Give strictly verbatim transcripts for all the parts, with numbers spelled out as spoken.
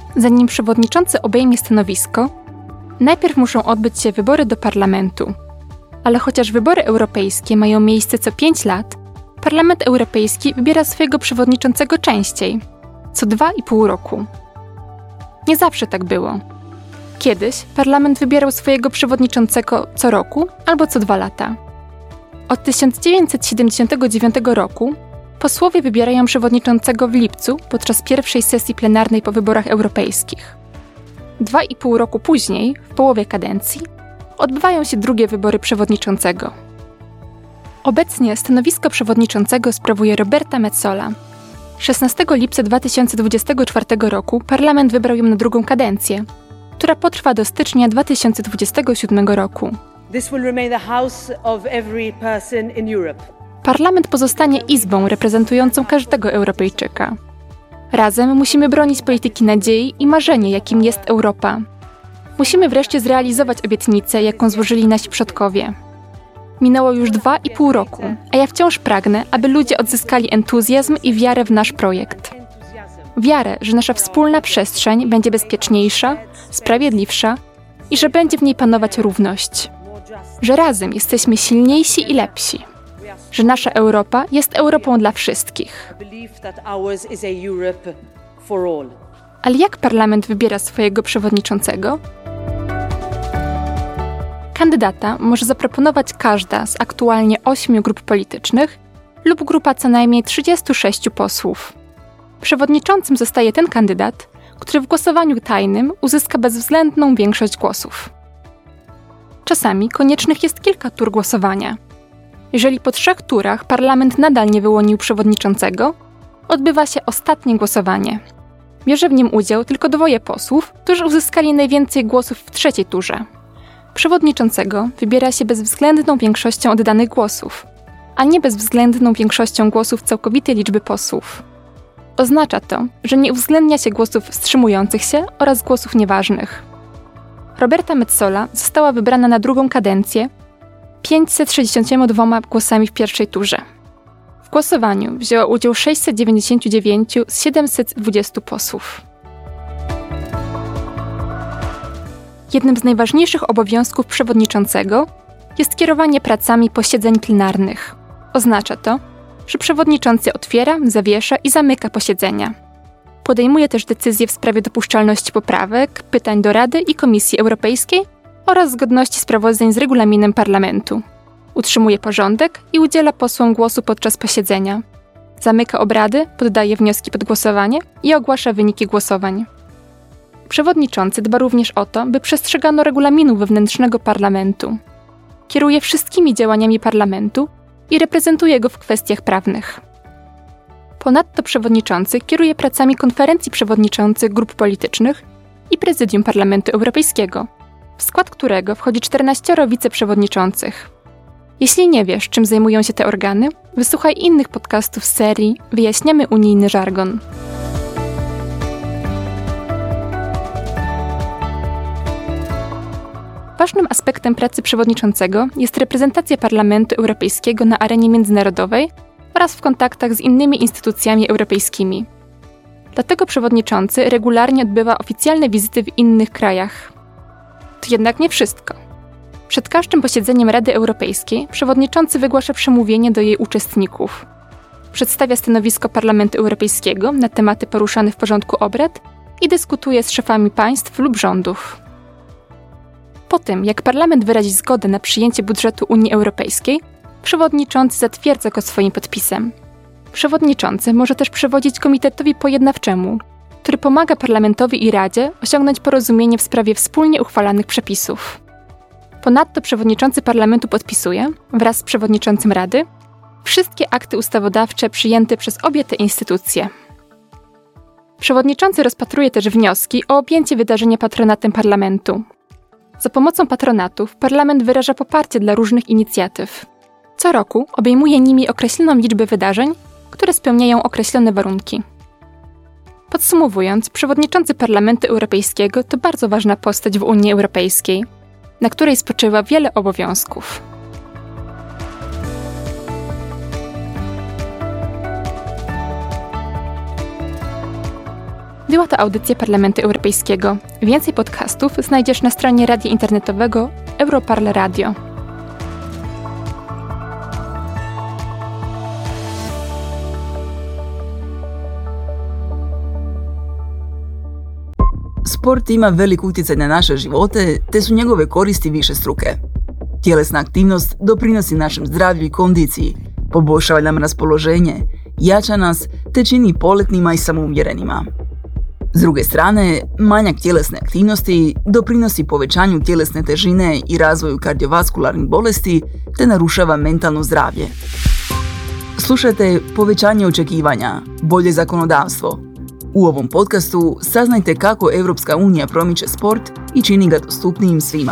zanim przewodniczący obejmie stanowisko, najpierw muszą odbyć się wybory do parlamentu. Ale chociaż wybory europejskie mają miejsce co pięć lat, Parlament Europejski wybiera swojego przewodniczącego częściej, co dwa i pół roku. Nie zawsze tak było. Kiedyś Parlament wybierał swojego przewodniczącego co roku albo co dwa lata. Od tysiąc dziewięćset siedemdziesiątego dziewiątego roku posłowie wybierają przewodniczącego w lipcu podczas pierwszej sesji plenarnej po wyborach europejskich. Dwa i pół roku później, w połowie kadencji, odbywają się drugie wybory przewodniczącego. Obecnie stanowisko przewodniczącego sprawuje Roberta Metsola. szesnastego lipca dwa tysiące dwudziestego czwartego roku Parlament wybrał ją na drugą kadencję, która potrwa do stycznia dwa tysiące dwudziestego siódmego roku. This will remain the house of every person in Europe. Parlament pozostanie izbą reprezentującą każdego Europejczyka. Razem musimy bronić polityki nadziei i marzenia, jakim jest Europa. Musimy wreszcie zrealizować obietnicę, jaką złożyli nasi przodkowie. Minęło już dwa i pół roku, a ja wciąż pragnę, aby ludzie odzyskali entuzjazm i wiarę w nasz projekt. Wiarę, że nasza wspólna przestrzeń będzie bezpieczniejsza, sprawiedliwsza i że będzie w niej panować równość. Że razem jesteśmy silniejsi i lepsi. Że nasza Europa jest Europą dla wszystkich. Ale jak Parlament wybiera swojego przewodniczącego? Kandydata może zaproponować każda z aktualnie ośmiu grup politycznych lub grupa co najmniej trzydziestu sześciu posłów. Przewodniczącym zostaje ten kandydat, który w głosowaniu tajnym uzyska bezwzględną większość głosów. Czasami koniecznych jest kilka tur głosowania. Jeżeli po trzech turach Parlament nadal nie wyłonił przewodniczącego, odbywa się ostatnie głosowanie. Bierze w nim udział tylko dwoje posłów, którzy uzyskali najwięcej głosów w trzeciej turze. Przewodniczącego wybiera się bezwzględną większością oddanych głosów, a nie bezwzględną większością głosów całkowitej liczby posłów. Oznacza to, że nie uwzględnia się głosów wstrzymujących się oraz głosów nieważnych. Roberta Metsola została wybrana na drugą kadencję pięćset sześćdziesięcioma dwoma głosami w pierwszej turze. W głosowaniu wzięło udział sześćset dziewięćdziesiąt dziewięć z siedemset dwudziestu posłów. Jednym z najważniejszych obowiązków przewodniczącego jest kierowanie pracami posiedzeń plenarnych. Oznacza to, że przewodniczący otwiera, zawiesza i zamyka posiedzenia. Podejmuje też decyzje w sprawie dopuszczalności poprawek, pytań do Rady i Komisji Europejskiej oraz zgodności sprawozdań z regulaminem Parlamentu. Utrzymuje porządek i udziela posłom głosu podczas posiedzenia. Zamyka obrady, poddaje wnioski pod głosowanie i ogłasza wyniki głosowań. Przewodniczący dba również o to, by przestrzegano regulaminu wewnętrznego Parlamentu. Kieruje wszystkimi działaniami Parlamentu i reprezentuje go w kwestiach prawnych. Ponadto przewodniczący kieruje pracami konferencji przewodniczących grup politycznych i prezydium Parlamentu Europejskiego, w skład którego wchodzi czternaścioro wiceprzewodniczących. Jeśli nie wiesz, czym zajmują się te organy, wysłuchaj innych podcastów z serii Wyjaśniamy unijny żargon. Ważnym aspektem pracy przewodniczącego jest reprezentacja Parlamentu Europejskiego na arenie międzynarodowej oraz w kontaktach z innymi instytucjami europejskimi. Dlatego przewodniczący regularnie odbywa oficjalne wizyty w innych krajach. To jednak nie wszystko. Przed każdym posiedzeniem Rady Europejskiej przewodniczący wygłasza przemówienie do jej uczestników. Przedstawia stanowisko Parlamentu Europejskiego na tematy poruszane w porządku obrad i dyskutuje z szefami państw lub rządów. Po tym, jak Parlament wyrazi zgodę na przyjęcie budżetu Unii Europejskiej, przewodniczący zatwierdza go swoim podpisem. Przewodniczący może też przewodzić komitetowi pojednawczemu, który pomaga Parlamentowi i Radzie osiągnąć porozumienie w sprawie wspólnie uchwalanych przepisów. Ponadto przewodniczący Parlamentu podpisuje, wraz z przewodniczącym Rady, wszystkie akty ustawodawcze przyjęte przez obie te instytucje. Przewodniczący rozpatruje też wnioski o objęcie wydarzenia patronatem Parlamentu. Za pomocą patronatów Parlament wyraża poparcie dla różnych inicjatyw. Co roku obejmuje nimi określoną liczbę wydarzeń, które spełniają określone warunki. Podsumowując, przewodniczący Parlamentu Europejskiego to bardzo ważna postać w Unii Europejskiej, na której spoczywa wiele obowiązków. Była to audycja Parlamentu Europejskiego. Więcej podcastów znajdziesz na stronie radia internetowego Europarl Radio. Sport ima velik utjecaj na naše živote, te su njegove koristi višestruke. Tjelesna aktivnost doprinosi našem zdravlju i kondiciji, poboljšava nam raspoloženje, jača nas te čini poletnima i samouvjerenima. S druge strane, manjak tjelesne aktivnosti doprinosi povećanju tjelesne težine i razvoju kardiovaskularnih bolesti te narušava mentalno zdravlje. Slušajte Povećanje očekivanja, bolje zakonodavstvo. U ovom podcastu saznajte kako Europska unija promiče sport i čini ga dostupnijim svima.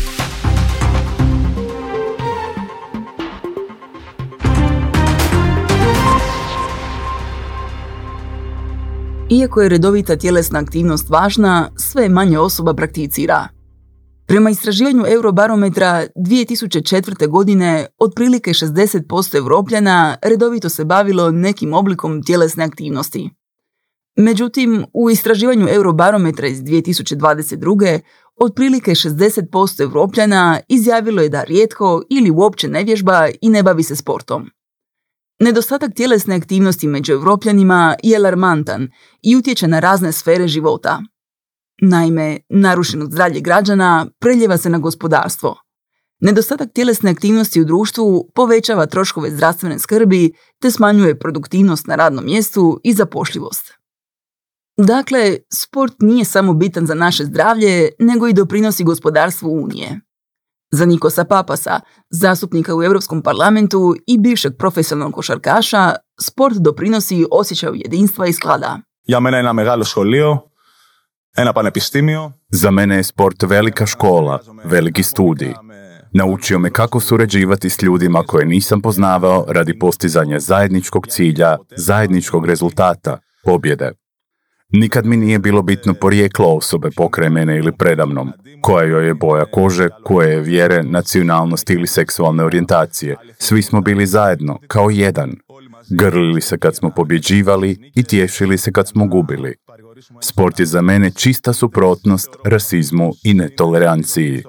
Iako je redovita tjelesna aktivnost važna, sve manje osoba prakticira. Prema istraživanju Eurobarometra dvije tisuće četvrte. godine otprilike šezdeset posto Europljana redovito se bavilo nekim oblikom tjelesne aktivnosti. Međutim, u istraživanju Eurobarometra iz dvije tisuće dvadeset druge. otprilike šezdeset posto Europljana izjavilo je da rijetko ili uopće ne vježba i ne bavi se sportom. Nedostatak tjelesne aktivnosti među Europljanima je alarmantan i utječe na razne sfere života. Naime, narušeno zdravlje građana preljeva se na gospodarstvo. Nedostatak tjelesne aktivnosti u društvu povećava troškove zdravstvene skrbi te smanjuje produktivnost na radnom mjestu i zapošljivost. Dakle, sport nije samo bitan za naše zdravlje, nego i doprinosi gospodarstvu Unije. Za Nikosa Papasa, zastupnika u Europskom parlamentu i bivšeg profesionalnog košarkaša, sport doprinosi osjećaju jedinstva i sklada. Ja mene je na megalo školio, ena panepistimio. Za mene je sport velika škola, veliki studij. Naučio me kako surađivati s ljudima koje nisam poznavao radi postizanja zajedničkog cilja, zajedničkog rezultata, pobjede. Nikad mi nije bilo bitno porijeklo osobe pokraj mene ili predamnom, koja joj je boja kože, koje je vjere, nacionalnosti ili seksualne orijentacije. Svi smo bili zajedno, kao jedan. Grlili se kad smo pobjeđivali i tješili se kad smo gubili. Sport je za mene čista suprotnost rasizmu i netoleranciji.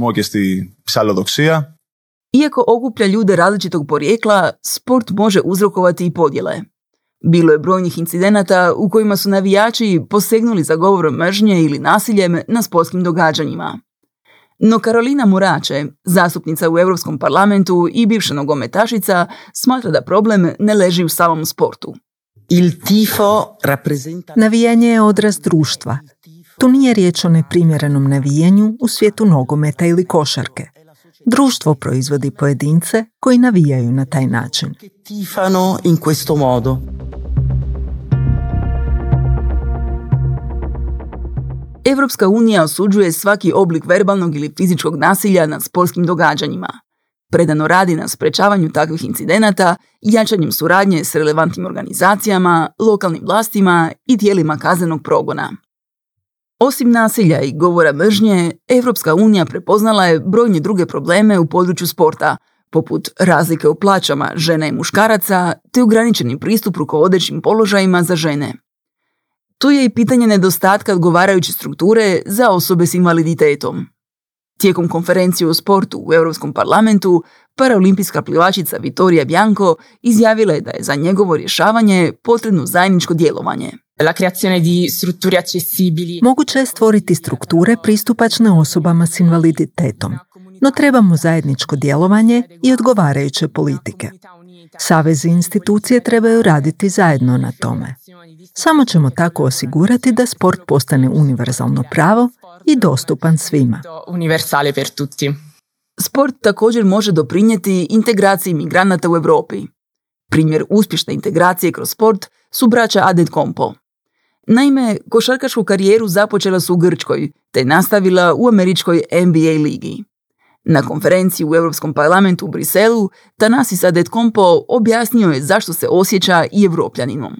Iako okuplja ljude različitog porijekla, sport može uzrokovati i podjele. Bilo je brojnih incidenata u kojima su navijači posegnuli za govorom mržnje ili nasiljem na sportskim događanjima. No Karolina Murače, zastupnica u Europskom parlamentu i bivša nogometašica, smatra da problem ne leži u samom sportu. Il tifo rappresenta... Navijanje je odraz društva. Tu nije riječ o neprimjerenom navijanju u svijetu nogometa ili košarke. Društvo proizvodi pojedince koji navijaju na taj način. Tifano in questo modo. Europska unija osuđuje svaki oblik verbalnog ili fizičkog nasilja na sportskim događanjima. Predano radi na sprečavanju takvih incidenata i jačanjem suradnje s relevantnim organizacijama, lokalnim vlastima i tijelima kaznenog progona. Osim nasilja i govora mržnje, Europska unija prepoznala je brojne druge probleme u području sporta, poput razlike u plaćama žena i muškaraca te ograničeni pristup rukovodećim položajima za žene. Tu je i pitanje nedostatka odgovarajuće strukture za osobe s invaliditetom. Tijekom konferencije o sportu u Europskom parlamentu, paraolimpijska plivačica Vittoria Bianco izjavila je da je za njegovo rješavanje potrebno zajedničko djelovanje. La creazione di strutture accessibili. Moguće je stvoriti strukture pristupačne osobama s invaliditetom, no trebamo zajedničko djelovanje i odgovarajuće politike. Savezi i institucije trebaju raditi zajedno na tome. Samo ćemo tako osigurati da sport postane univerzalno pravo i dostupan svima. Universale per tutti. Sport također može doprinijeti integraciji migranata u Europi. Primjer uspješne integracije kroz sport su braća Adetokounmpo. Naime, košarkašku karijeru započela su u Grčkoj, te nastavila u američkoj N B A ligi. Na konferenciji u Europskom parlamentu u Briselu, Thanasis Adetokounmpo objasnio je zašto se osjeća i Evropljaninom.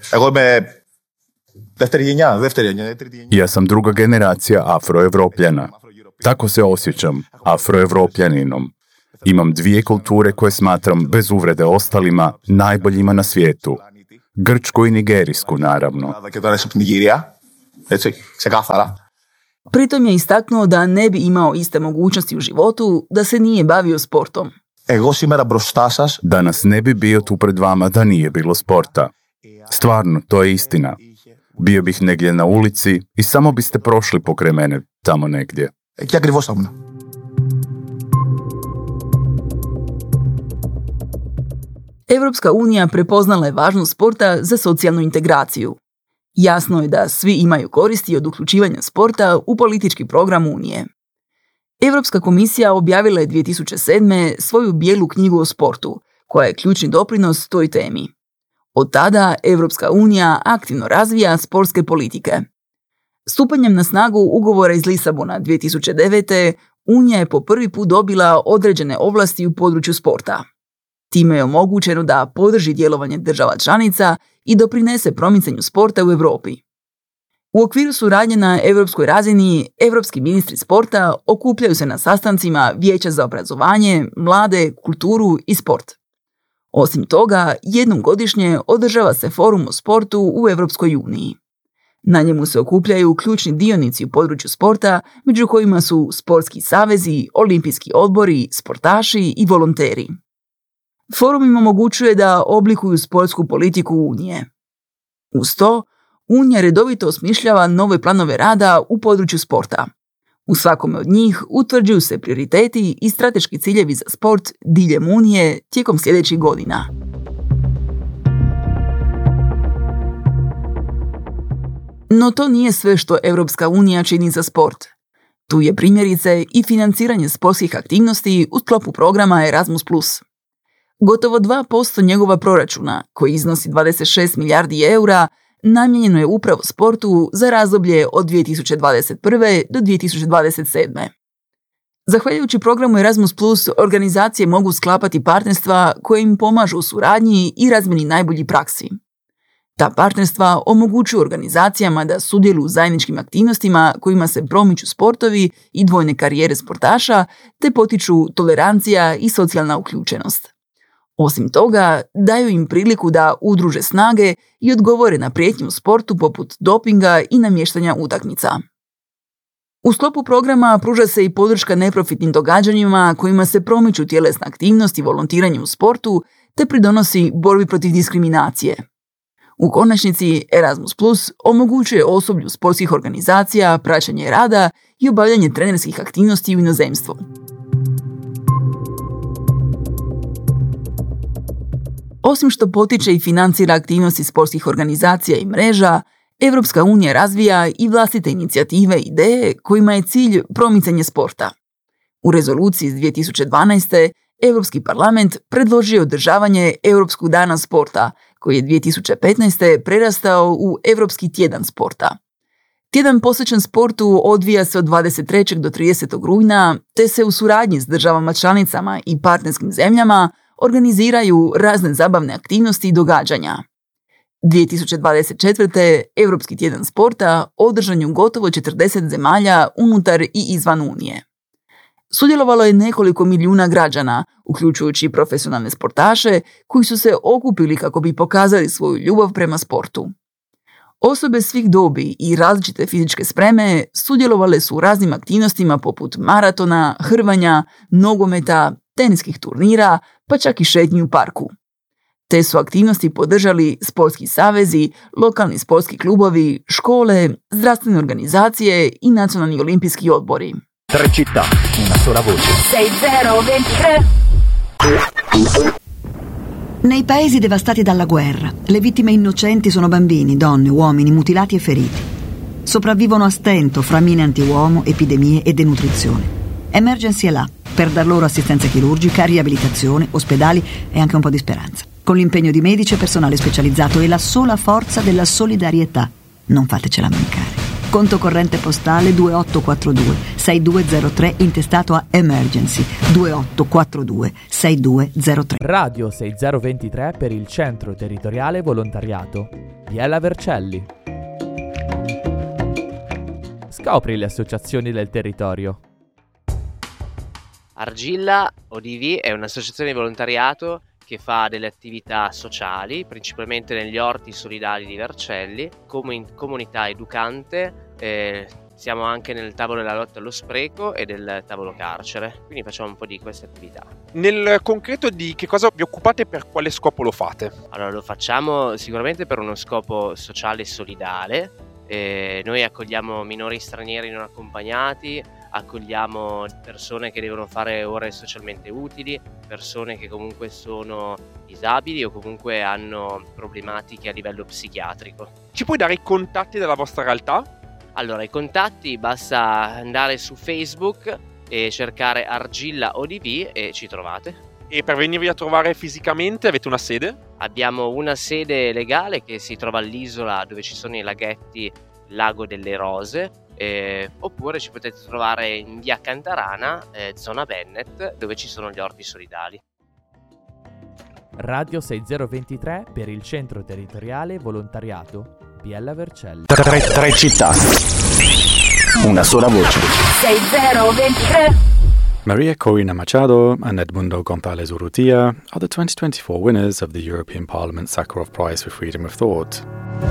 Ja sam druga generacija afroevropljana. Tako se osjećam, afroevropljaninom. Imam dvije kulture koje smatram, bez uvrede ostalima, najboljima na svijetu. Grčku i nigerijsku, naravno. Έτσι, ξεκάθαρα. Pritom je istaknuo da ne bi imao iste mogućnosti u životu da se nije bavio sportom. Εγώ σήμερα μπροστά σας Danas ne bi bio tu pred vama da nije bilo sporta. Stvarno, to je istina. Bio bih negdje na ulici i samo biste prošli pokraj mene tamo negdje. εκεί ακριβώς θα ήμουν. Europska unija prepoznala je važnost sporta za socijalnu integraciju. Jasno je da svi imaju koristi od uključivanja sporta u politički program Unije. Europska komisija objavila je dvije tisuće sedme svoju bijelu knjigu o sportu, koja je ključni doprinos toj temi. Od tada Europska unija aktivno razvija sportske politike. Stupanjem na snagu ugovora iz Lisabona dvije tisuće devete. Unija je po prvi put dobila određene ovlasti u području sporta. Time je omogućeno da podrži djelovanje država članica i doprinese promicanju sporta u Europi. U okviru suradnje na europskoj razini, europski ministri sporta okupljaju se na sastancima Vijeća za obrazovanje, mlade, kulturu i sport. Osim toga, jednom godišnje održava se forum o sportu u Europskoj uniji. Na njemu se okupljaju ključni dionici u području sporta, među kojima su sportski savezi, olimpijski odbori, sportaši i volonteri. Forum im omogućuje da oblikuju sportsku politiku Unije. Uz to, Unija redovito osmišljava nove planove rada u području sporta. U svakome od njih utvrđuju se prioriteti i strateški ciljevi za sport diljem Unije tijekom sljedećih godina. No to nije sve što Europska unija čini za sport. Tu je primjerice i financiranje sportskih aktivnosti u sklopu programa Erasmus plus. Gotovo dva posto njegova proračuna, koji iznosi dvadeset šest milijardi eura, namijenjeno je upravo sportu za razdoblje od dvije tisuće dvadeset prve. do dvije tisuće dvadeset sedme. Zahvaljujući programu Erasmus plus, organizacije mogu sklapati partnerstva koje im pomažu u suradnji i razmjeni najboljih praksi. Ta partnerstva omogućuju organizacijama da sudjeluju u zajedničkim aktivnostima kojima se promiču sportovi i dvojne karijere sportaša, te potiču tolerancija i socijalna uključenost. Osim toga, daju im priliku da udruže snage i odgovore na prijetnje u sportu poput dopinga i namještanja utakmica. U sklopu programa pruža se i podrška neprofitnim događanjima kojima se promiču tjelesna aktivnost i volontiranje u sportu, te pridonosi borbi protiv diskriminacije. U konačnici, Erasmus plus omogućuje osoblju sportskih organizacija praćenje rada i obavljanje trenerskih aktivnosti u inozemstvu. Osim što potiče i financira aktivnosti sportskih organizacija i mreža, Europska unija razvija i vlastite inicijative i ideje kojima je cilj promicanje sporta. U rezoluciji iz dvije tisuće dvanaeste. Europski parlament predložio održavanje Europskog dana sporta, koji je dvije tisuće petnaeste. prerastao u Europski tjedan sporta. Tjedan posvećen sportu odvija se od dvadeset trećeg do tridesetog rujna, te se u suradnji s državama članicama i partnerskim zemljama organiziraju razne zabavne aktivnosti i događanja. dvije tisuće dvadeset četvrte. Europski tjedan sporta održan je u gotovo četrdeset zemalja unutar i izvan Unije. Sudjelovalo je nekoliko milijuna građana, uključujući profesionalne sportaše, koji su se okupili kako bi pokazali svoju ljubav prema sportu. Osobe svih dobi i različite fizičke spreme sudjelovale su u raznim aktivnostima poput maratona, hrvanja, nogometa, teniskih turnira, pa čak i šetnji u parku. Te su aktivnosti podržali sportski savezi, lokalni sportski klubovi, škole, zdravstvene organizacije i nacionalni olimpijski odbori. Tre città, una sola voce. sei zero ventitré. Nei paesi devastati dalla guerra, le vittime innocenti sono bambini, donne, uomini mutilati e feriti. Sopravvivono a stento fra mine antiuomo, epidemie e denutrizione. Emergency è là per dar loro assistenza chirurgica, riabilitazione, ospedali e anche un po' di speranza. Con l'impegno di medici e personale specializzato e la sola forza della solidarietà. Non fatecela mancare. Conto corrente postale due otto quattro due sei due zero tre intestato a Emergency due otto quattro due sei due zero tre. Radio sei zero ventitré per il Centro Territoriale Volontariato. Biella Vercelli. Scopri le associazioni del territorio. Argilla O D V è un'associazione di volontariato che fa delle attività sociali, principalmente negli orti solidali di Vercelli, come comunità educante. Eh, siamo anche nel tavolo della lotta allo spreco e del tavolo carcere, quindi facciamo un po' di queste attività. Nel concreto, di che cosa vi occupate e per quale scopo lo fate? Allora, lo facciamo sicuramente per uno scopo sociale e solidale. Eh, noi accogliamo minori stranieri non accompagnati, accogliamo persone che devono fare ore socialmente utili, persone che comunque sono disabili o comunque hanno problematiche a livello psichiatrico. Ci puoi dare i contatti della vostra realtà? Allora, i contatti, basta andare su Facebook e cercare Argilla O D V e ci trovate. E per venirvi a trovare fisicamente avete una sede? Abbiamo una sede legale che si trova all'isola dove ci sono i laghetti Lago delle Rose, eh, oppure ci potete trovare in via Cantarana, eh, zona Bennet, dove ci sono gli orti solidali. Radio sei zero due tre per il Centro Territoriale Volontariato Biella Vercelli. Tre, tre città, una sola voce. sei zero due tre. Maria Corina Machado and Edmundo González Urrutia are the twenty twenty-four winners of the European Parliament Sakharov Prize for Freedom of Thought.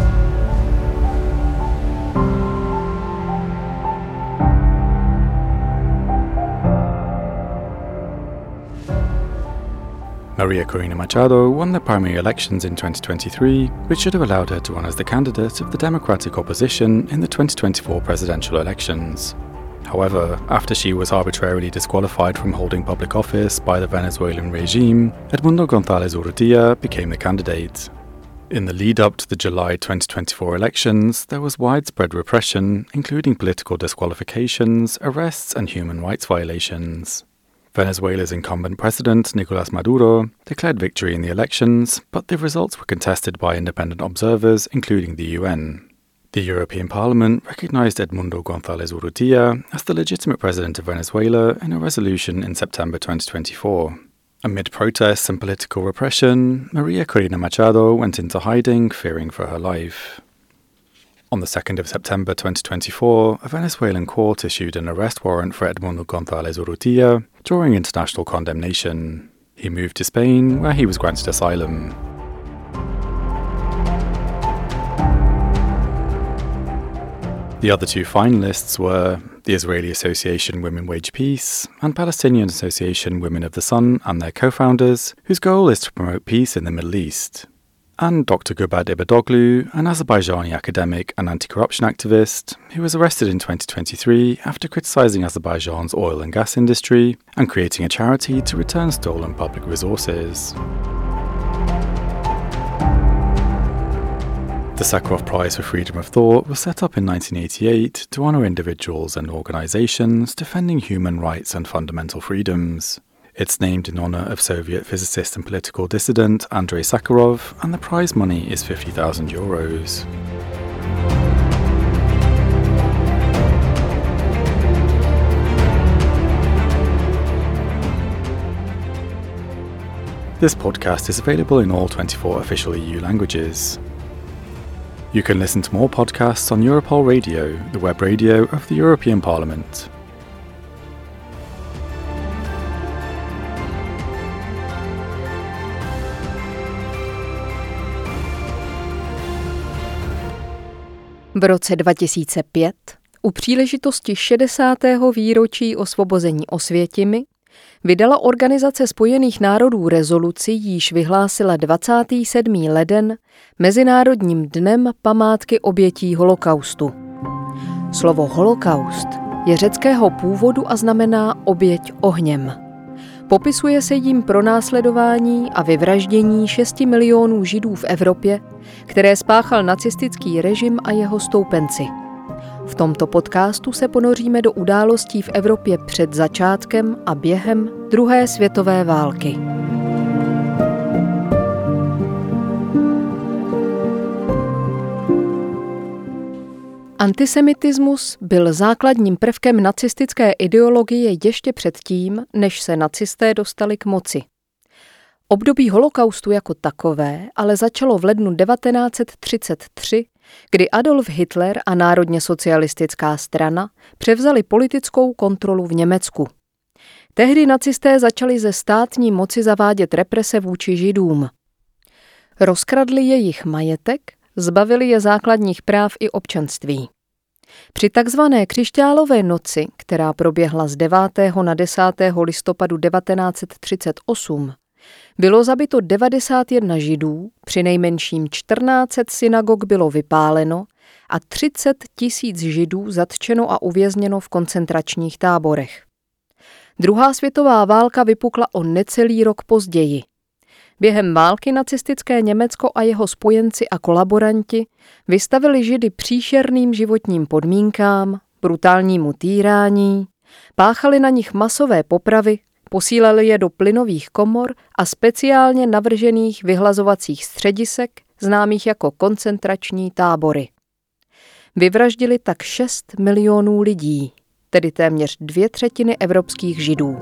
Maria Corina Machado won the primary elections in twenty twenty-three, which should have allowed her to run as the candidate of the Democratic opposition in the twenty twenty-four presidential elections. However, after she was arbitrarily disqualified from holding public office by the Venezuelan regime, Edmundo González Urrutia became the candidate. In the lead-up to the July twenty twenty-four elections, there was widespread repression, including political disqualifications, arrests and human rights violations. Venezuela's incumbent president, Nicolás Maduro, declared victory in the elections, but the results were contested by independent observers, including the U N. The European Parliament recognized Edmundo González Urrutia as the legitimate president of Venezuela in a resolution in September twenty twenty-four. Amid protests and political repression, Maria Corina Machado went into hiding, fearing for her life. On the second of September twenty twenty-four, a Venezuelan court issued an arrest warrant for Edmundo González Urrutia, drawing international condemnation. He moved to Spain, where he was granted asylum. The other two finalists were the Israeli Association Women Wage Peace and Palestinian Association Women of the Sun and their co-founders, whose goal is to promote peace in the Middle East. And Doctor Gurbad Ibadoglu, an Azerbaijani academic and anti-corruption activist, who was arrested in twenty twenty-three after criticising Azerbaijan's oil and gas industry and creating a charity to return stolen public resources. The Sakharov Prize for Freedom of Thought was set up in nineteen eighty-eight to honour individuals and organisations defending human rights and fundamental freedoms. It's named in honour of Soviet physicist and political dissident Andrei Sakharov, and the prize money is fifty thousand euros. This podcast is available in all twenty-four official E U languages. You can listen to more podcasts on Europol Radio, the web radio of the European Parliament. V roce dva tisíce pět, u příležitosti šedesátého výročí osvobození Osvětimi, vydala Organizace spojených národů rezoluci, jíž vyhlásila dvacátého sedmého ledna Mezinárodním dnem památky obětí holokaustu. Slovo holokaust je řeckého původu a znamená oběť ohněm. Popisuje se jím pronásledování a vyvraždění šesti milionů Židů v Evropě, které spáchal nacistický režim a jeho stoupenci. V tomto podcastu se ponoříme do událostí v Evropě před začátkem a během druhé světové války. Antisemitismus byl základním prvkem nacistické ideologie ještě předtím, než se nacisté dostali k moci. Období holokaustu jako takové ale začalo v lednu devatenáct set třicet tři, kdy Adolf Hitler a národně socialistická strana převzali politickou kontrolu v Německu. Tehdy nacisté začali ze státní moci zavádět represe vůči Židům. Rozkradli jejich majetek, zbavili je základních práv i občanství. Při takzvané křišťálové noci, která proběhla z devátého na desátého listopadu devatenáct set třicet osm, bylo zabito devadesát jedna Židů, přinejmenším čtrnáct set synagog bylo vypáleno a třicet tisíc Židů zatčeno a uvězněno v koncentračních táborech. Druhá světová válka vypukla o necelý rok později. Během války nacistické Německo a jeho spojenci a kolaboranti vystavili Židy příšerným životním podmínkám, brutálnímu týrání, páchali na nich masové popravy, posílali je do plynových komor a speciálně navržených vyhlazovacích středisek, známých jako koncentrační tábory. Vyvraždili tak šest milionů lidí, tedy téměř dvě třetiny evropských Židů.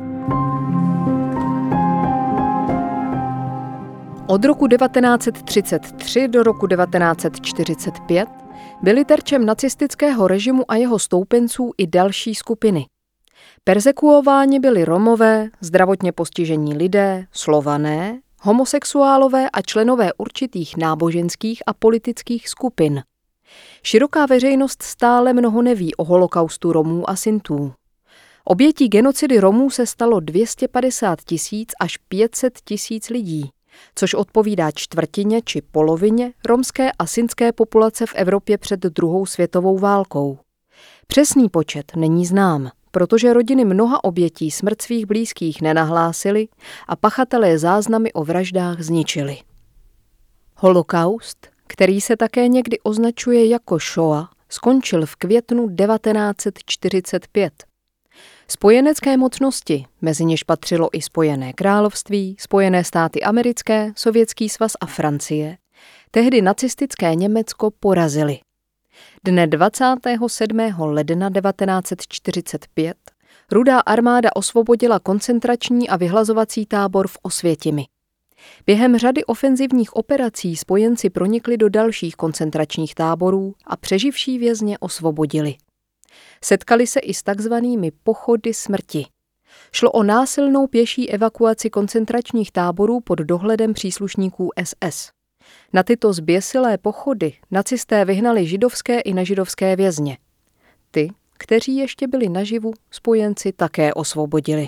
Od roku devatenáct set třicet tři do roku devatenáct set čtyřicet pět byly terčem nacistického režimu a jeho stoupenců i další skupiny. Perzekuováni byli Romové, zdravotně postižení lidé, Slované, homosexuálové a členové určitých náboženských a politických skupin. Široká veřejnost stále mnoho neví o holokaustu Romů a Sintů. Obětí genocidy Romů se stalo dvě stě padesát tisíc až pět set tisíc lidí, což odpovídá čtvrtině či polovině romské a sintské populace v Evropě před druhou světovou válkou. Přesný počet není znám, protože rodiny mnoha obětí smrt svých blízkých nenahlásili a pachatelé záznamy o vraždách zničili. Holokaust, který se také někdy označuje jako Shoah, skončil v květnu devatenáct set čtyřicet pět. Spojenecké mocnosti, mezi něž patřilo i Spojené království, Spojené státy americké, Sovětský svaz a Francie, tehdy nacistické Německo porazili. Dne dvacátého sedmého ledna devatenáct set čtyřicet pět Rudá armáda osvobodila koncentrační a vyhlazovací tábor v Osvětimi. Během řady ofenzivních operací spojenci pronikli do dalších koncentračních táborů a přeživší vězně osvobodili. Setkali se i s takzvanými pochody smrti. Šlo o násilnou pěší evakuaci koncentračních táborů pod dohledem příslušníků S S. Na tyto zběsilé pochody nacisté vyhnali židovské i nežidovské vězně. Ty, kteří ještě byli naživu, spojenci také osvobodili.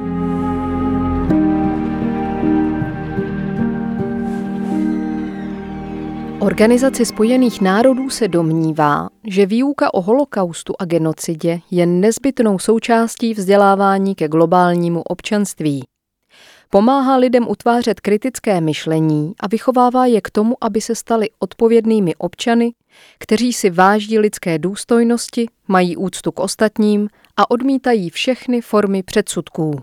Organizace spojených národů se domnívá, že výuka o holokaustu a genocidě je nezbytnou součástí vzdělávání ke globálnímu občanství. Pomáhá lidem utvářet kritické myšlení a vychovává je k tomu, aby se stali odpovědnými občany, kteří si váží lidské důstojnosti, mají úctu k ostatním a odmítají všechny formy předsudků.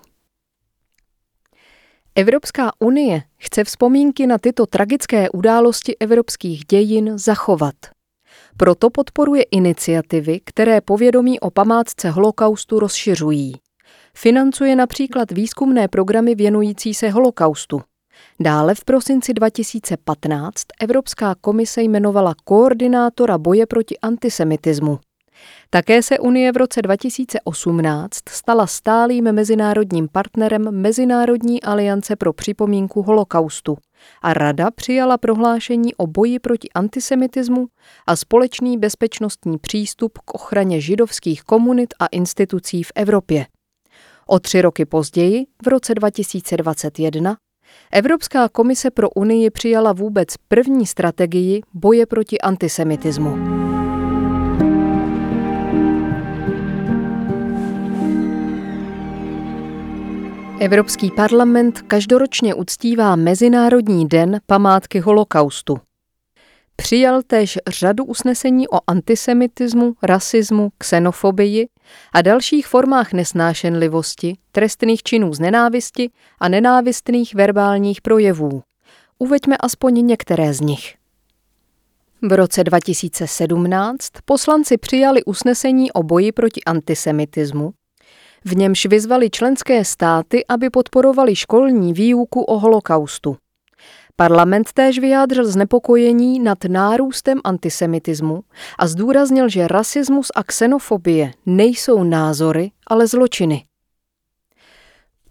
Evropská unie chce vzpomínky na tyto tragické události evropských dějin zachovat. Proto podporuje iniciativy, které povědomí o památce holokaustu rozšiřují. Financuje například výzkumné programy věnující se holokaustu. Dále v prosinci dva tisíce patnáct Evropská komise jmenovala koordinátora boje proti antisemitismu. Také se Unie v roce dva tisíce osmnáct stala stálým mezinárodním partnerem Mezinárodní aliance pro připomínku holokaustu a Rada přijala prohlášení o boji proti antisemitismu a společný bezpečnostní přístup k ochraně židovských komunit a institucí v Evropě. O tři roky později, v roce dva tisíce dvacet jedna, Evropská komise pro Unii přijala vůbec první strategii boje proti antisemitismu. Evropský parlament každoročně uctívá Mezinárodní den památky holokaustu. Přijal též řadu usnesení o antisemitismu, rasismu, xenofobii a dalších formách nesnášenlivosti, trestných činů z nenávisti a nenávistných verbálních projevů. Uveďme aspoň některé z nich. V roce dva tisíce sedmnáct poslanci přijali usnesení o boji proti antisemitismu, v němž vyzvali členské státy, aby podporovali školní výuku o holokaustu. Parlament též vyjádřil znepokojení nad nárůstem antisemitismu a zdůraznil, že rasismus a xenofobie nejsou názory, ale zločiny.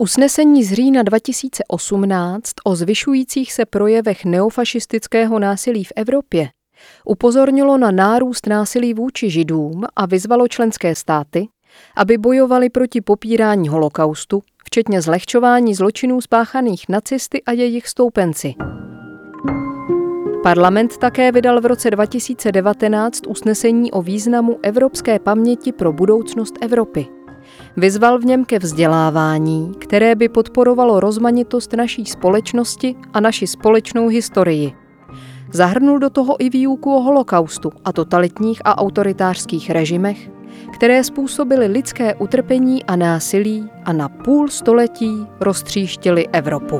Usnesení z října dva tisíce osmnáct o zvyšujících se projevech neofašistického násilí v Evropě upozornilo na nárůst násilí vůči Židům a vyzvalo členské státy, aby bojovali proti popírání holokaustu, včetně zlehčování zločinů spáchaných nacisty a jejich stoupenci. Parlament také vydal v roce dva tisíce devatenáct usnesení o významu evropské paměti pro budoucnost Evropy. Vyzval v něm ke vzdělávání, které by podporovalo rozmanitost naší společnosti a naši společnou historii. Zahrnul do toho i výuku o holokaustu a totalitních a autoritářských režimech, které způsobily lidské utrpení a násilí a na půl století roztříštily Evropu.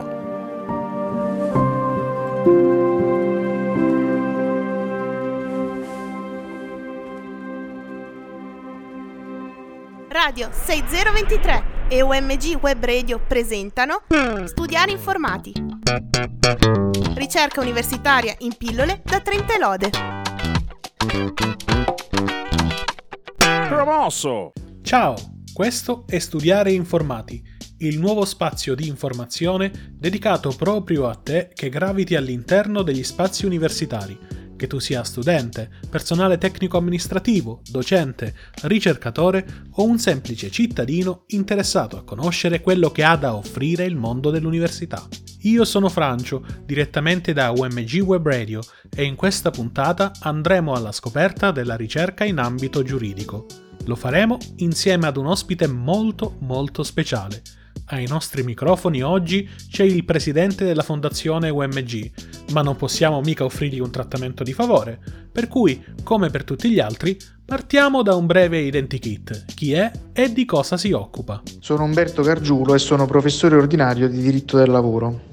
Radio sei zero due tre e U M G Web Radio presentano Studiare Informati. Ricerca universitaria in pillole da trenta lode. Promosso! Ciao, questo è Studiare Informati, il nuovo spazio di informazione dedicato proprio a te che graviti all'interno degli spazi universitari. Che tu sia studente, personale tecnico-amministrativo, docente, ricercatore o un semplice cittadino interessato a conoscere quello che ha da offrire il mondo dell'università. Io sono Francio, direttamente da U M G Web Radio, e in questa puntata andremo alla scoperta della ricerca in ambito giuridico. Lo faremo insieme ad un ospite molto molto speciale. Ai nostri microfoni oggi c'è il presidente della fondazione U M G, ma non possiamo mica offrirgli un trattamento di favore, per cui, come per tutti gli altri, partiamo da un breve identikit. Chi è e di cosa si occupa? Sono Umberto Gargiulo e sono professore ordinario di diritto del lavoro.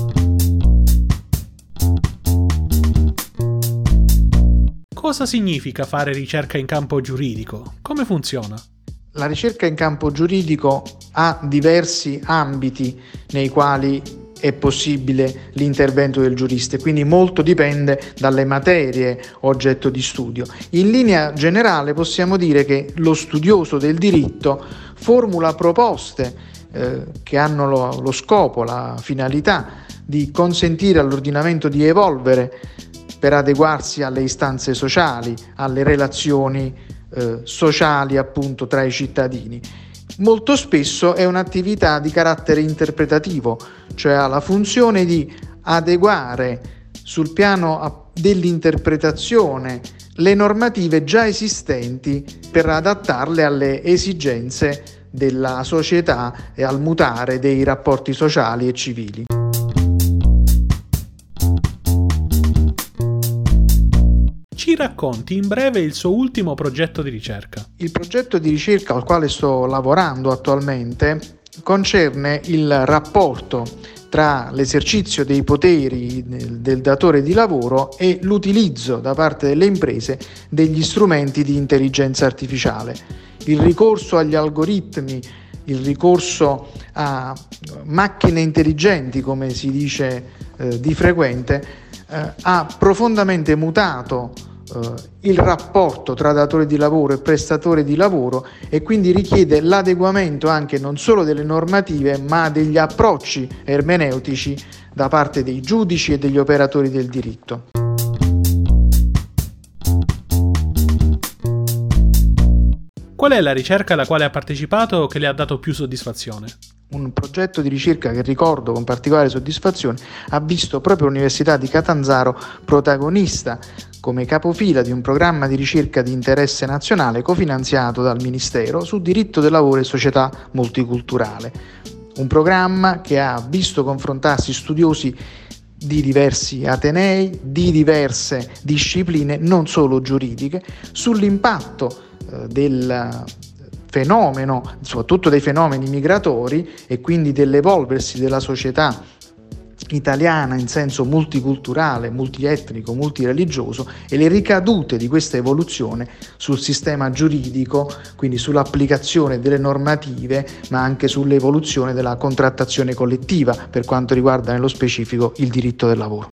Cosa significa fare ricerca in campo giuridico? Come funziona? La ricerca in campo giuridico ha diversi ambiti nei quali è possibile l'intervento del giurista, quindi molto dipende dalle materie oggetto di studio. In linea generale possiamo dire che lo studioso del diritto formula proposte eh, che hanno lo, lo scopo, la finalità di consentire all'ordinamento di evolvere per adeguarsi alle istanze sociali, alle relazioni Eh, sociali appunto tra i cittadini. Molto spesso è un'attività di carattere interpretativo, cioè ha la funzione di adeguare sul piano dell'interpretazione le normative già esistenti per adattarle alle esigenze della società e al mutare dei rapporti sociali e civili. Ci racconti in breve il suo ultimo progetto di ricerca. Il progetto di ricerca al quale sto lavorando attualmente concerne il rapporto tra l'esercizio dei poteri del datore di lavoro e l'utilizzo da parte delle imprese degli strumenti di intelligenza artificiale. Il ricorso agli algoritmi, il ricorso a macchine intelligenti, come si dice eh, di frequente, eh, ha profondamente mutato il rapporto tra datore di lavoro e prestatore di lavoro e quindi richiede l'adeguamento anche non solo delle normative ma degli approcci ermeneutici da parte dei giudici e degli operatori del diritto. Qual è la ricerca alla quale ha partecipato che le ha dato più soddisfazione? Un progetto di ricerca che ricordo con particolare soddisfazione ha visto proprio l'Università di Catanzaro protagonista come capofila di un programma di ricerca di interesse nazionale cofinanziato dal Ministero su diritto del lavoro e società multiculturale. Un programma che ha visto confrontarsi studiosi di diversi atenei, di diverse discipline, non solo giuridiche, sull'impatto eh, del fenomeno, soprattutto dei fenomeni migratori e quindi dell'evolversi della società italiana in senso multiculturale, multietnico, multireligioso e le ricadute di questa evoluzione sul sistema giuridico, quindi sull'applicazione delle normative, ma anche sull'evoluzione della contrattazione collettiva per quanto riguarda nello specifico il diritto del lavoro.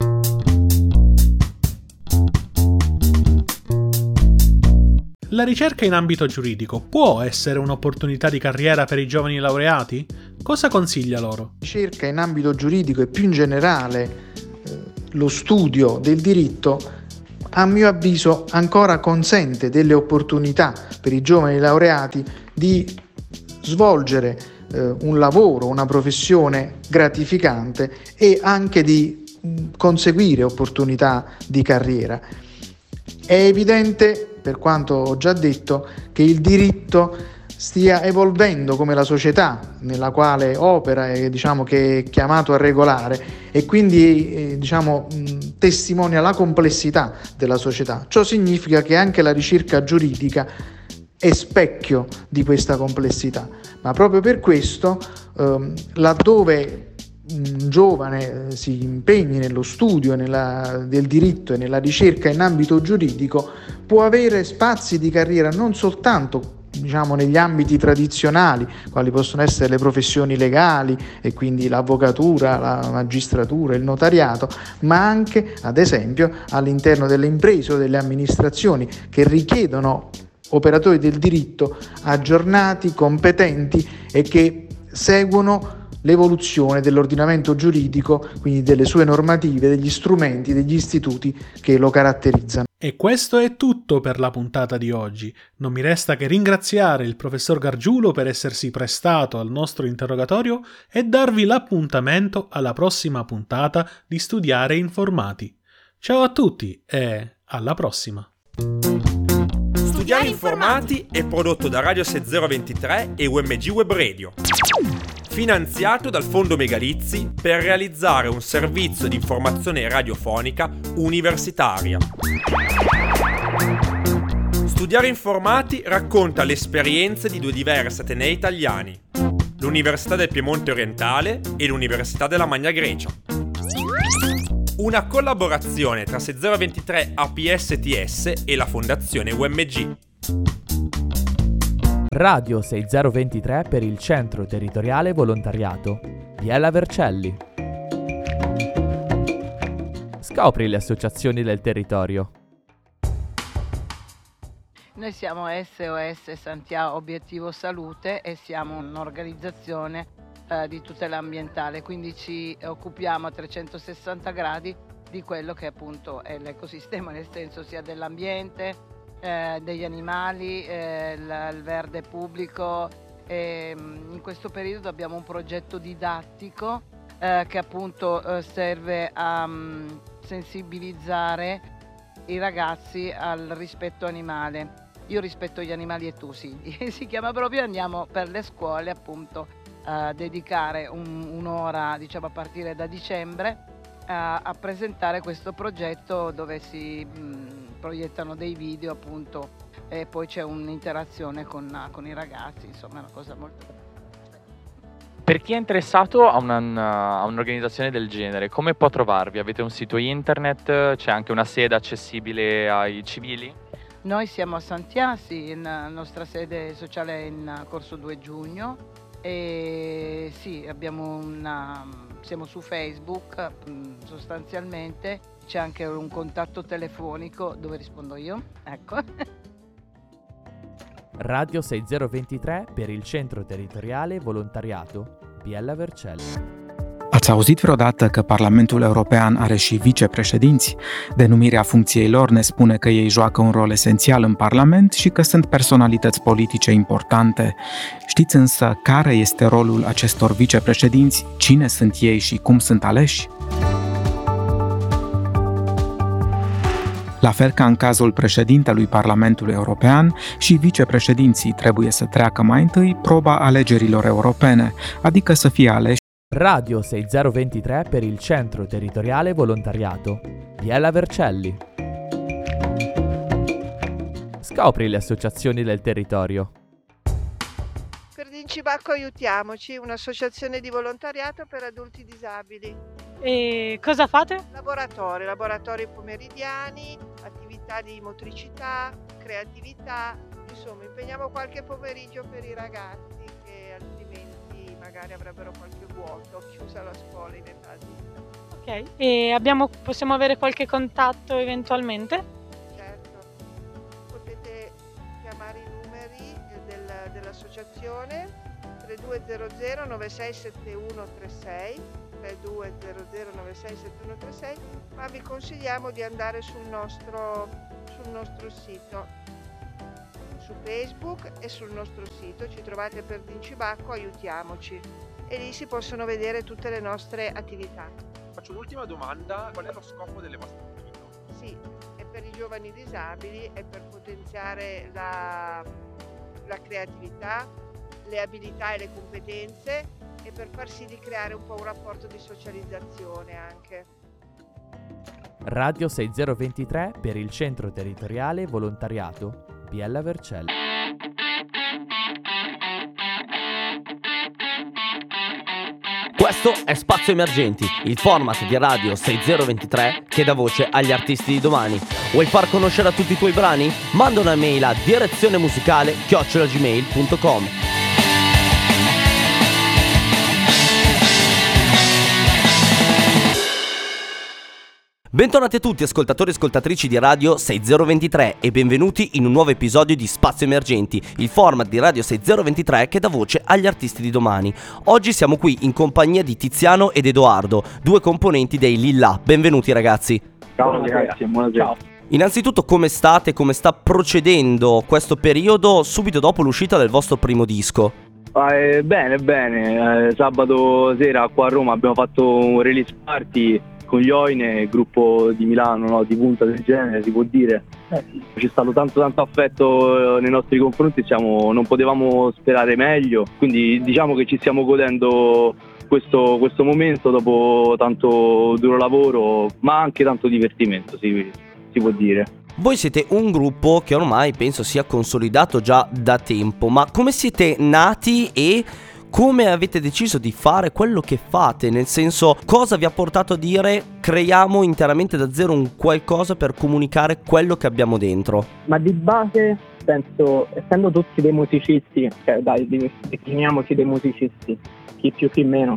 La ricerca in ambito giuridico può essere un'opportunità di carriera per i giovani laureati? Cosa consiglia loro? La ricerca in ambito giuridico e più in generale eh, lo studio del diritto, a mio avviso, ancora consente delle opportunità per i giovani laureati di svolgere eh, un lavoro, una professione gratificante e anche di mh, conseguire opportunità di carriera. È evidente, per quanto ho già detto, che il diritto stia evolvendo come la società nella quale opera e diciamo che è chiamato a regolare, e quindi eh, diciamo mh, testimonia la complessità della società. Ciò significa che anche la ricerca giuridica è specchio di questa complessità, ma proprio per questo ehm, laddove un giovane eh, si impegni nello studio nella, del diritto e nella ricerca in ambito giuridico, può avere spazi di carriera non soltanto diciamo negli ambiti tradizionali, quali possono essere le professioni legali e quindi l'avvocatura, la magistratura, il notariato, ma anche ad esempio all'interno delle imprese o delle amministrazioni che richiedono operatori del diritto aggiornati, competenti e che seguono l'evoluzione dell'ordinamento giuridico, quindi delle sue normative, degli strumenti, degli istituti che lo caratterizzano. E questo è tutto per la puntata di oggi. Non mi resta che ringraziare il professor Gargiulo per essersi prestato al nostro interrogatorio e darvi l'appuntamento alla prossima puntata di Studiare Informati. Ciao a tutti e alla prossima! Studiare Informati è prodotto da Radio sei zero ventitré e U M G Web Radio, finanziato dal Fondo Megalizzi per realizzare un servizio di informazione radiofonica universitaria. Studiare Informati racconta le esperienze di due diversi atenei italiani, l'Università del Piemonte Orientale e l'Università della Magna Grecia. Una collaborazione tra sei zero ventitré A P S T S e la Fondazione U M G. Radio sei zero ventitré per il Centro Territoriale Volontariato. Biella Vercelli. Scopri le associazioni del territorio. Noi siamo S O S Santiago Obiettivo Salute e siamo un'organizzazione eh, di tutela ambientale, quindi ci occupiamo a trecentosessanta gradi di quello che appunto è l'ecosistema, nel senso sia dell'ambiente, eh, degli animali, eh, il, il verde pubblico. E, in questo periodo abbiamo un progetto didattico eh, che appunto eh, serve a um, sensibilizzare i ragazzi al rispetto animale. Io rispetto gli animali e tu sì, si chiama proprio, andiamo per le scuole appunto a dedicare un, un'ora, diciamo a partire da dicembre, a, a presentare questo progetto dove si mh, proiettano dei video appunto e poi c'è un'interazione con, con i ragazzi, insomma è una cosa molto... Per chi è interessato a, una, a un'organizzazione del genere, come può trovarvi? Avete un sito internet? C'è anche una sede accessibile ai civili? Noi siamo a Santiasi, la nostra sede sociale è in Corso due Giugno e sì, abbiamo una, siamo su Facebook sostanzialmente, c'è anche un contatto telefonico dove rispondo io, ecco. Radio sei zero ventitré per il Centro Territoriale Volontariato Biella Vercelli. Ați auzit vreodată că Parlamentul European are și vicepreședinți? Denumirea funcției lor ne spune că ei joacă un rol esențial în Parlament și că sunt personalități politice importante. Știți însă care este rolul acestor vicepreședinți, cine sunt ei și cum sunt aleși? La fel ca în cazul președintelui Parlamentului European, și vicepreședinții trebuie să treacă mai întâi proba alegerilor europene, adică să fie aleși. Radio sei zero ventitré per il Centro Territoriale Volontariato Biella Vercelli. Scopri le associazioni del territorio. Per Dincibacco Aiutiamoci, un'associazione di volontariato per adulti disabili. E cosa fate? Laboratori, laboratori pomeridiani, attività di motricità, creatività, insomma impegniamo qualche pomeriggio per i ragazzi che altrimenti magari avrebbero qualche vuoto, chiusa la scuola in età adulta. Ok, e abbiamo, possiamo avere qualche contatto eventualmente? Certo, potete dell'associazione tre due zero zero nove sei sette uno tre sei tre due zero zero nove sei sette uno tre sei, ma vi consigliamo di andare sul nostro, sul nostro sito, su Facebook e sul nostro sito, ci trovate per Dincibacco Aiutiamoci e lì si possono vedere tutte le nostre attività. Faccio un'ultima domanda, qual è lo scopo delle vostre attività? Sì, è per i giovani disabili, è per potenziare la, la creatività, le abilità e le competenze e per far sì di creare un po' un rapporto di socializzazione anche. Radio sei zero due tre per il Centro Territoriale Volontariato Biella Vercelli. Questo è Spazio Emergenti, il format di Radio sei zero due tre che dà voce agli artisti di domani. Vuoi far conoscere a tutti i tuoi brani? Manda una mail a direzione musicale chiocciola gmail punto com. Bentornati a tutti ascoltatori e ascoltatrici di Radio sei zero due tre e benvenuti in un nuovo episodio di Spazio Emergenti, il format di Radio sei zero due tre che dà voce agli artisti di domani. Oggi siamo qui in compagnia di Tiziano ed Edoardo, due componenti dei Lilla. Benvenuti ragazzi. Ciao ragazzi, buonasera. Ciao. Innanzitutto come state, come sta procedendo questo periodo subito dopo l'uscita del vostro primo disco? Eh, bene, bene, eh, sabato sera qua a Roma abbiamo fatto un release party con gli Oine, gruppo di Milano, no? Di punta del genere, si può dire. Eh, sì. C'è stato tanto tanto affetto nei nostri confronti, siamo, non potevamo sperare meglio, quindi diciamo che ci stiamo godendo questo, questo momento dopo tanto duro lavoro, ma anche tanto divertimento, si, si può dire. Voi siete un gruppo che ormai penso sia consolidato già da tempo, ma come siete nati e come avete deciso di fare quello che fate? Nel senso, cosa vi ha portato a dire creiamo interamente da zero un qualcosa per comunicare quello che abbiamo dentro? Ma di base penso, essendo tutti dei musicisti, cioè dai, definiamoci dei musicisti, chi più chi meno,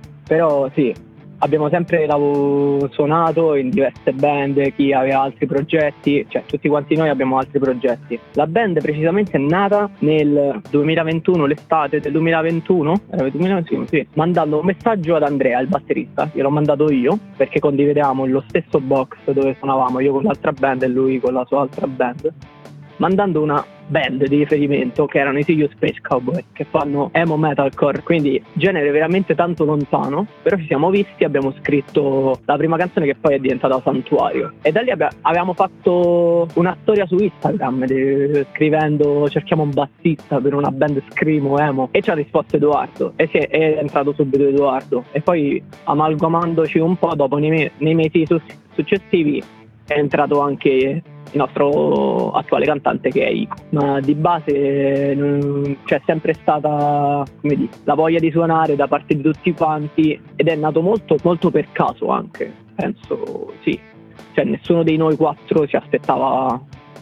però sì, abbiamo sempre lav- suonato in diverse band, chi aveva altri progetti, cioè tutti quanti noi abbiamo altri progetti. La band precisamente è nata nel duemilaventuno, l'estate del duemilaventuno, era duemilaventuno, sì, mandando un messaggio ad Andrea, il batterista, gliel'ho mandato io, perché condividevamo lo stesso box dove suonavamo, io con l'altra band e lui con la sua altra band, mandando una band di riferimento che erano i Sirio Space Cowboy, che fanno emo metalcore, quindi genere veramente tanto lontano, però ci siamo visti, abbiamo scritto la prima canzone che poi è diventata Santuario e da lì abbi- avevamo fatto una storia su Instagram di, scrivendo cerchiamo un bassista per una band screamo emo e ci ha risposto Edoardo e si è, è entrato subito Edoardo e poi amalgamandoci un po' dopo nei, me- nei mesi su- successivi è entrato anche il nostro attuale cantante che è Ico, ma di base non, c'è sempre stata, come dire, la voglia di suonare da parte di tutti quanti ed è nato molto molto per caso anche, penso, sì, cioè nessuno dei noi quattro si aspettava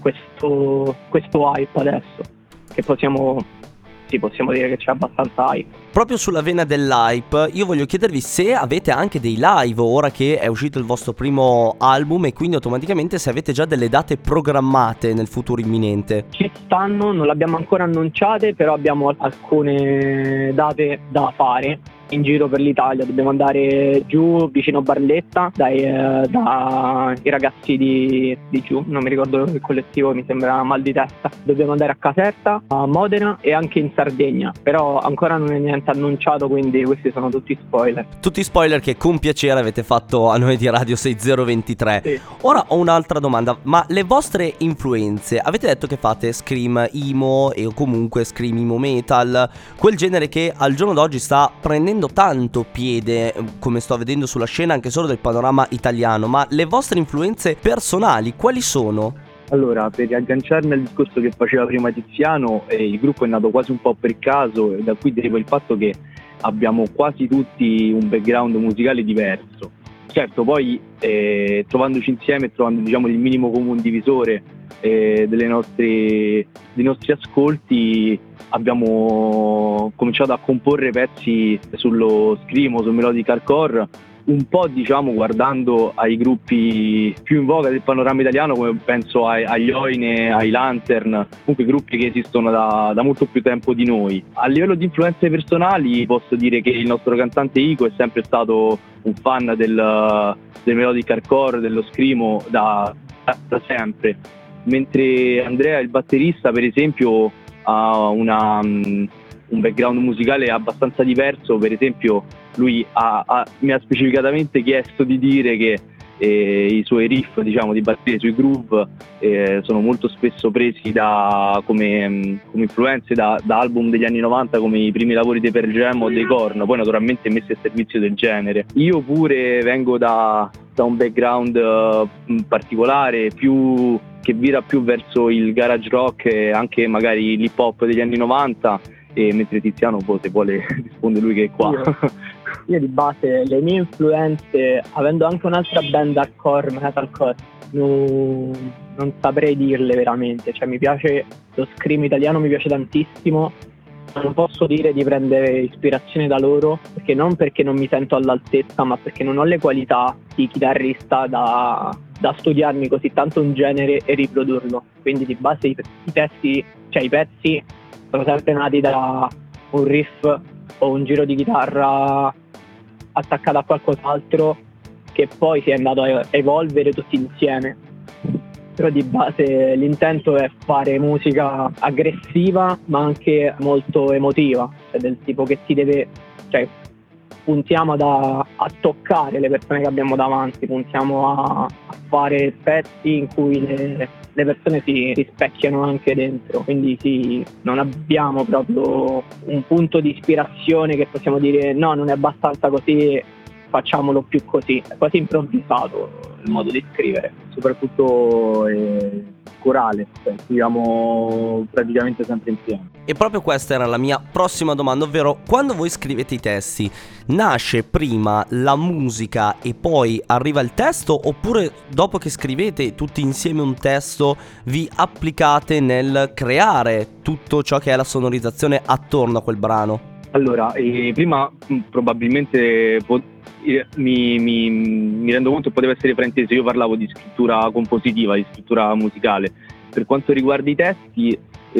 questo, questo hype adesso, che possiamo, sì, possiamo dire che c'è abbastanza hype. Proprio sulla vena dell'hype, io voglio chiedervi se avete anche dei live ora che è uscito il vostro primo album e quindi automaticamente se avete già delle date programmate nel futuro imminente. Ci stanno, non le abbiamo ancora annunciate, però abbiamo alcune date da fare in giro per l'Italia. Dobbiamo andare giù vicino Barletta dai, eh, dai ragazzi di, di giù, non mi ricordo il collettivo, mi sembra Mal di Testa. Dobbiamo andare a Caserta, a Modena e anche in Sardegna, però ancora non è niente annunciato, quindi questi sono tutti spoiler. Tutti spoiler che con piacere avete fatto a noi di Radio sei zero due tre. Sì. Ora ho un'altra domanda, ma le vostre influenze, avete detto che fate scream emo e comunque scream emo metal, quel genere che al giorno d'oggi sta prendendo tanto piede, come sto vedendo sulla scena anche solo del panorama italiano, ma le vostre influenze personali quali sono? Allora, per riagganciarmi al discorso che faceva prima Tiziano, eh, il gruppo è nato quasi un po' per caso e da qui deriva il fatto che abbiamo quasi tutti un background musicale diverso. Certo, poi eh, trovandoci insieme e trovando, diciamo, il minimo comune divisore eh, delle nostre, dei nostri ascolti, abbiamo cominciato a comporre pezzi sullo screamo, sul melodic hardcore, un po', diciamo, guardando ai gruppi più in voga del panorama italiano, come penso ai, agli Oine, ai Lantern, comunque gruppi che esistono da, da molto più tempo di noi. A livello di influenze personali posso dire che il nostro cantante Ico è sempre stato un fan del, del melodic hardcore, dello screamo da, da sempre, mentre Andrea, il batterista, per esempio, ha una, um, un background musicale abbastanza diverso. Per esempio lui ha, ha, mi ha specificatamente chiesto di dire che eh, i suoi riff, diciamo, di batteria sui groove eh, sono molto spesso presi da, come, come influenze da, da album degli anni novanta, come i primi lavori dei Pearl Jam o dei Korn, poi naturalmente messi a servizio del genere. Io pure vengo da, da un background uh, particolare, più che vira più verso il garage rock e anche magari l'hip hop degli anni novanta, e mentre Tiziano, poi, se vuole risponde lui che è qua. Io, io di base le mie influenze, avendo anche un'altra band hardcore, metalcore, non, non saprei dirle veramente, cioè mi piace lo scream italiano, mi piace tantissimo, non posso dire di prendere ispirazione da loro, perché non perché non mi sento all'altezza, ma perché non ho le qualità di chitarrista da, da studiarmi così tanto un genere e riprodurlo. Quindi di base i, i testi, cioè i pezzi sono sempre nati da un riff o un giro di chitarra attaccato a qualcos'altro che poi si è andato a evolvere tutti insieme. Però di base l'intento è fare musica aggressiva ma anche molto emotiva, cioè del tipo che ti deve, cioè puntiamo ad, a, a toccare le persone che abbiamo davanti, puntiamo a, a fare pezzi in cui le, le persone si rispecchiano anche dentro, quindi sì, non abbiamo proprio un punto di ispirazione che possiamo dire no, non è abbastanza così, facciamolo più così, è quasi improvvisato il modo di scrivere, soprattutto eh, corale, cioè scriviamo praticamente sempre insieme. E proprio questa era la mia prossima domanda, ovvero quando voi scrivete i testi, nasce prima la musica e poi arriva il testo, oppure dopo che scrivete tutti insieme un testo vi applicate nel creare tutto ciò che è la sonorizzazione attorno a quel brano? Allora, eh, prima mh, probabilmente po- eh, mi, mi, mi rendo conto che poteva essere fraintese, io parlavo di scrittura compositiva, di scrittura musicale. Per quanto riguarda i testi,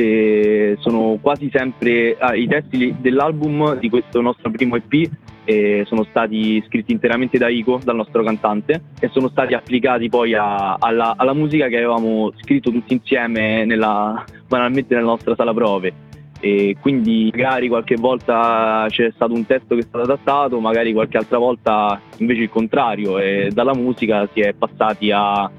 eh, sono quasi sempre ah, i testi dell'album di questo nostro primo E P eh, sono stati scritti interamente da Ico, dal nostro cantante, e sono stati applicati poi a, alla, alla musica che avevamo scritto tutti insieme nella, banalmente nella nostra sala prove. E quindi magari qualche volta c'è stato un testo che è stato adattato, magari qualche altra volta invece il contrario, e dalla musica si è passati a, a,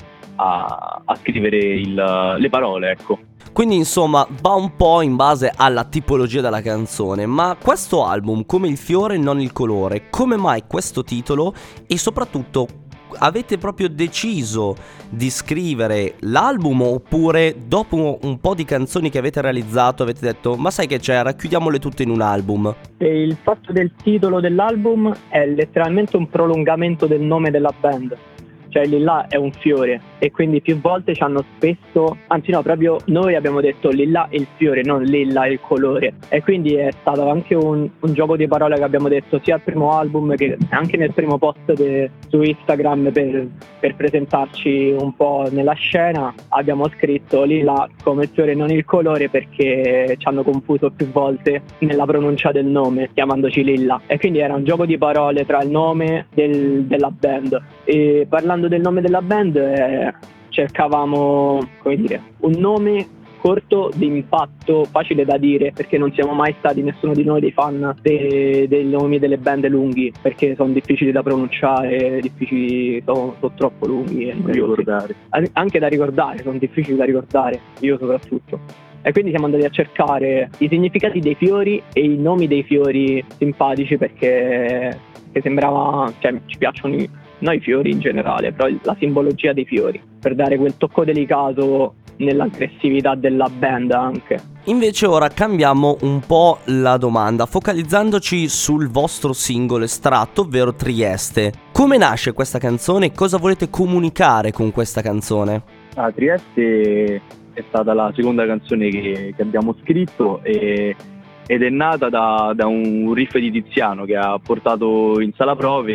a scrivere il, le parole, ecco. Quindi insomma va un po' in base alla tipologia della canzone. Ma questo album, come il fiore non il colore, come mai questo titolo? E soprattutto, avete proprio deciso di scrivere l'album, oppure dopo un po' di canzoni che avete realizzato avete detto ma sai che c'è, racchiudiamole tutte in un album? E il fatto del titolo dell'album è letteralmente un prolungamento del nome della band, cioè Lilla è un fiore, e quindi più volte ci hanno spesso, anzi no, proprio noi abbiamo detto Lilla è il fiore, non Lilla è il colore, e quindi è stato anche un, un gioco di parole che abbiamo detto sia al primo album che anche nel primo post de, su Instagram per, per presentarci un po' nella scena. Abbiamo scritto Lilla come il fiore, non il colore, perché ci hanno confuso più volte nella pronuncia del nome chiamandoci Lilla, e quindi era un gioco di parole tra il nome del, della band. E parlando del nome della band, eh, cercavamo, come dire, un nome corto, di impatto, facile da dire, perché non siamo mai stati nessuno di noi dei fan de- dei nomi delle band lunghi, perché sono difficili da pronunciare, difficili, sono, sono troppo lunghi e ricordare. Anche da ricordare, sono difficili da ricordare, io soprattutto. E quindi siamo andati a cercare i significati dei fiori e i nomi dei fiori simpatici, perché, perché sembrava, cioè ci piacciono i noi fiori in generale, però la simbologia dei fiori, per dare quel tocco delicato nell'aggressività della band anche. Invece ora cambiamo un po' la domanda, focalizzandoci sul vostro singolo estratto, ovvero Trieste. Come nasce questa canzone e cosa volete comunicare con questa canzone? Ah, Trieste è stata la seconda canzone che, che abbiamo scritto e, ed è nata da, da un riff di Tiziano che ha portato in sala prove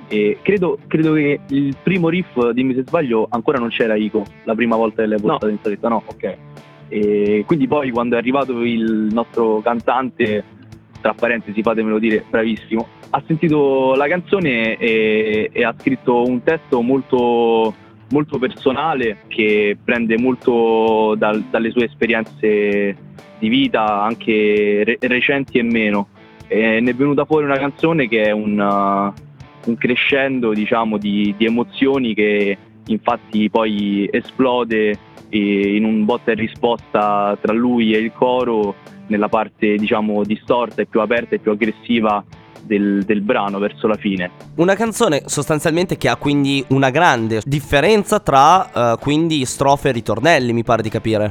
E credo, credo che il primo riff, dimmi se sbaglio, ancora non c'era Ico, la prima volta che l'hai portato in saletta, no? Ok. E quindi poi quando è arrivato il nostro cantante, tra parentesi fatemelo dire, bravissimo, ha sentito la canzone e, e ha scritto un testo molto, molto personale che prende molto dal, dalle sue esperienze di vita, anche re- recenti e meno. E ne è venuta fuori una canzone che è un, uh, un crescendo, diciamo, di, di emozioni che infatti poi esplode in un botta e risposta tra lui e il coro nella parte, diciamo, distorta e più aperta e più aggressiva del, del brano verso la fine. Una canzone sostanzialmente che ha quindi una grande differenza tra uh, quindi strofe e ritornelli, mi pare di capire.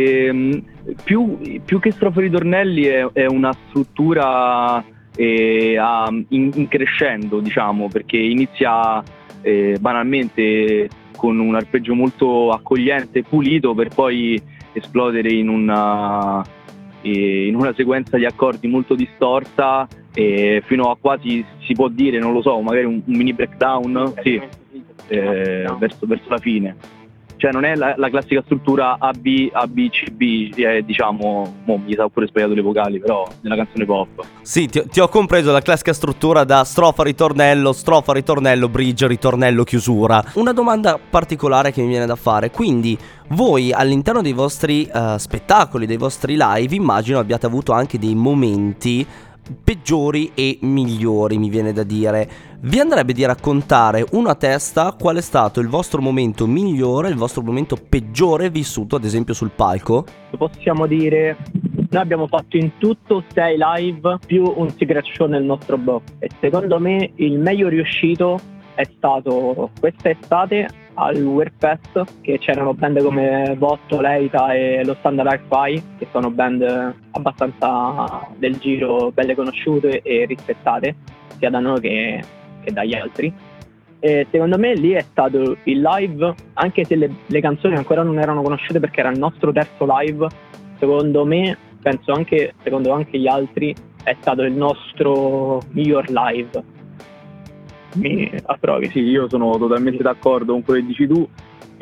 E, più, più che strofe e ritornelli è, è una struttura eh, a, in, in crescendo, diciamo, perché inizia eh, banalmente con un arpeggio molto accogliente e pulito per poi esplodere in una, eh, in una sequenza di accordi molto distorta eh, fino a quasi, si può dire, non lo so, magari un, un mini breakdown, sì, eh, verso, verso la fine. Cioè non è la, la classica struttura A B, A B, C B, eh, diciamo, mo mi sa pure sbagliato le vocali, però nella canzone pop. Sì, ti, ti ho compreso la classica struttura da strofa, ritornello, strofa, ritornello, bridge, ritornello, chiusura. Una domanda particolare che mi viene da fare, quindi voi all'interno dei vostri uh, spettacoli, dei vostri live, immagino abbiate avuto anche dei momenti peggiori e migliori, mi viene da dire. Vi andrebbe di raccontare uno a testa qual è stato il vostro momento migliore, il vostro momento peggiore vissuto ad esempio sul palco? Possiamo dire, noi abbiamo fatto in tutto sei live più un secret show nel nostro blog e secondo me il meglio riuscito è stato questa estate al Warfest, che c'erano band come Votto, Leita e lo Standard Hi-Fi, che sono band abbastanza del giro, belle conosciute e rispettate sia da noi che, che dagli altri. E secondo me lì è stato il live, anche se le, le canzoni ancora non erano conosciute perché era il nostro terzo live, secondo me, penso anche secondo anche gli altri, è stato il nostro miglior live. Mi approvi? Sì, io sono totalmente d'accordo con quello che dici tu.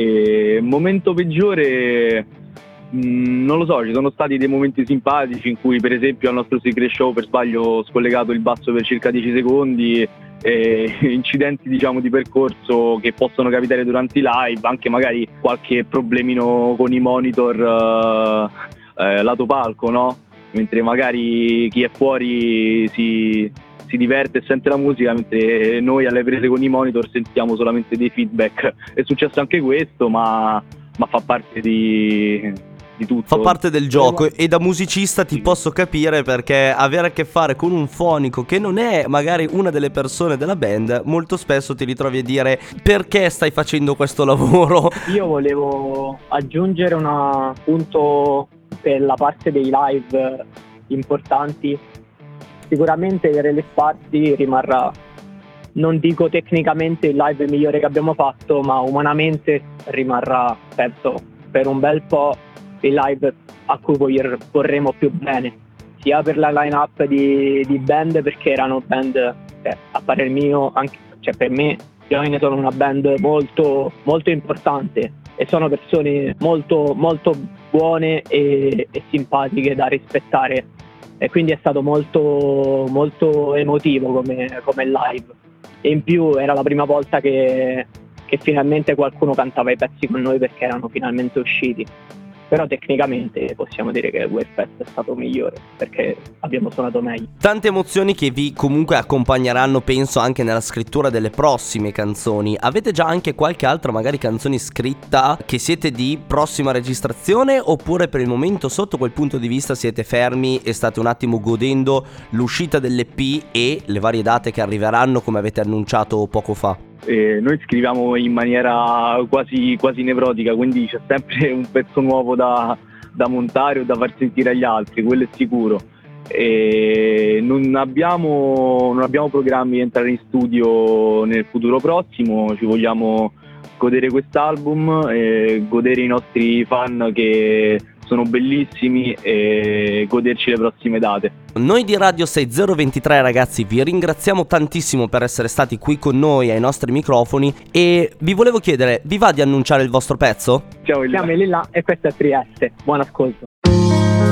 E momento peggiore, mh, non lo so, ci sono stati dei momenti simpatici in cui per esempio al nostro secret show per sbaglio ho scollegato il basso per circa dieci secondi, e incidenti, diciamo, di percorso che possono capitare durante i live, anche magari qualche problemino con i monitor uh, eh, lato palco, no? Mentre magari chi è fuori si si diverte e sente la musica, mentre noi alle prese con i monitor sentiamo solamente dei feedback. È successo anche questo, ma, ma fa parte di, di tutto. Fa parte del gioco e da musicista ti posso capire, perché avere a che fare con un fonico che non è magari una delle persone della band, molto spesso ti ritrovi a dire perché stai facendo questo lavoro. Io volevo aggiungere un punto per la parte dei live importanti. Sicuramente il Release Party rimarrà, non dico tecnicamente il live migliore che abbiamo fatto, ma umanamente rimarrà, penso, per un bel po' il live a cui vorremmo più bene, sia per la line-up di, di band, perché erano band, eh, a parer mio, anche, cioè per me, Join sono una band molto, molto importante e sono persone molto, molto buone e, e simpatiche da rispettare. E quindi è stato molto, molto emotivo come, come live. E in più era la prima volta che, che finalmente qualcuno cantava i pezzi con noi, perché erano finalmente usciti. Però tecnicamente possiamo dire che il Warfest è stato migliore, perché abbiamo suonato meglio. Tante emozioni che vi comunque accompagneranno, penso, anche nella scrittura delle prossime canzoni. Avete già anche qualche altra magari canzone scritta che siete di prossima registrazione, oppure per il momento sotto quel punto di vista siete fermi e state un attimo godendo l'uscita dell'E P e le varie date che arriveranno, come avete annunciato poco fa? Eh, noi scriviamo in maniera quasi, quasi nevrotica, quindi c'è sempre un pezzo nuovo da, da montare o da far sentire agli altri, quello è sicuro. E non abbiamo, non abbiamo programmi di entrare in studio nel futuro prossimo, ci vogliamo godere quest'album e godere i nostri fan che sono bellissimi e goderci le prossime date. Noi di Radio sei zero ventitré ragazzi vi ringraziamo tantissimo per essere stati qui con noi ai nostri microfoni e vi volevo chiedere, vi va di annunciare il vostro pezzo? Ciao, siamo lì là e questo è Trieste, buon ascolto.